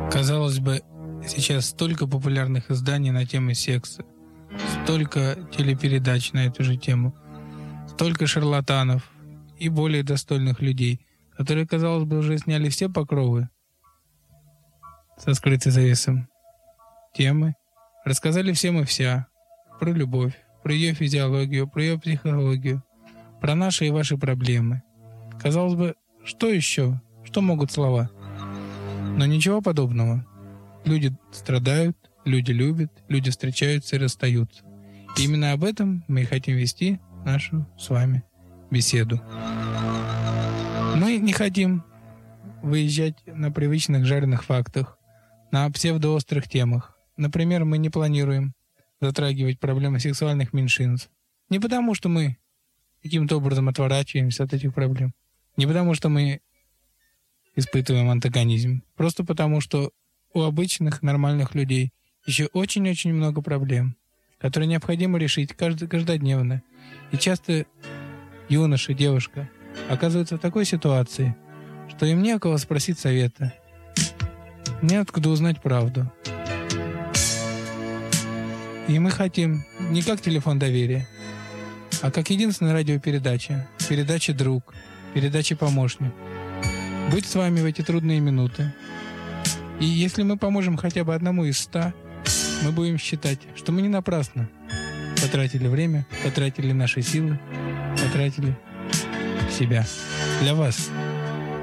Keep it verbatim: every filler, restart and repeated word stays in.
Казалось бы, сейчас столько популярных изданий на тему секса, столько телепередач на эту же тему, столько шарлатанов и более достойных людей, которые, казалось бы, уже сняли все покровы со скрытой завесом темы, рассказали всем и вся про любовь, про ее физиологию, про ее психологию, про наши и ваши проблемы. Казалось бы, что еще? Что могут слова? Но ничего подобного. Люди страдают, люди любят, люди встречаются и расстаются. И именно об этом мы и хотим вести нашу с вами беседу. Мы не хотим выезжать на привычных жареных фактах, на псевдоострых темах. Например, мы не планируем затрагивать проблемы сексуальных меньшинств. Не потому, что мы каким-то образом отворачиваемся от этих проблем. Не потому, что мы испытываем антагонизм. Просто потому, что у обычных нормальных людей еще очень-очень много проблем, которые необходимо решить каждый, каждодневно. И часто юноша, девушка оказываются в такой ситуации, что им не у кого спросить совета, неоткуда узнать правду. И мы хотим не как телефон доверия, а как единственная радиопередача, передача «Друг», передача «Помощник». Быть с вами в эти трудные минуты. И если мы поможем хотя бы одному из ста, мы будем считать, что мы не напрасно потратили время, потратили наши силы, потратили себя для вас.